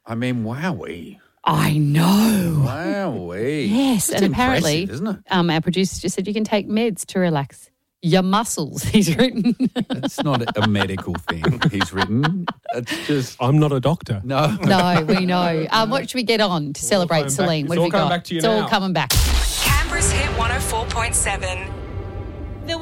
I mean, wowee. I know. Wowee. Yes, That's and apparently, impressive, isn't it? Our producer just said you can take meds to relax your muscles, he's written. It's not a medical thing he's written. It's just... I'm not a doctor. No. No, we know. What should we get on to celebrate coming Celine? back. What It's have we all coming got? back to you It's all now. coming back. Canberra's Hit 104.7.